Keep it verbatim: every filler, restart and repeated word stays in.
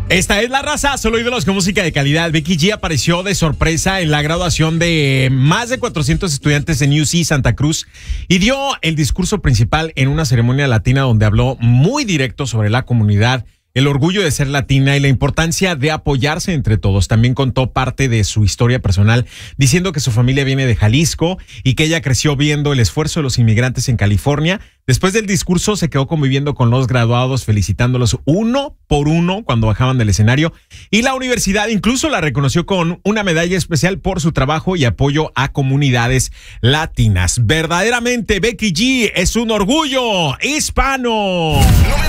Esta es La Raza, solo ídolos con música de calidad. Becky G apareció de sorpresa en la graduación de más de cuatrocientos estudiantes en U C Santa Cruz y dio el discurso principal en una ceremonia latina donde habló muy directo sobre la comunidad, el orgullo de ser latina y la importancia de apoyarse entre todos. También contó parte de su historia personal, diciendo que su familia viene de Jalisco y que ella creció viendo el esfuerzo de los inmigrantes en California. Después del discurso se quedó conviviendo con los graduados, felicitándolos uno por uno cuando bajaban del escenario. Y la universidad incluso la reconoció con una medalla especial por su trabajo y apoyo a comunidades latinas. Verdaderamente, Becky G es un orgullo hispano.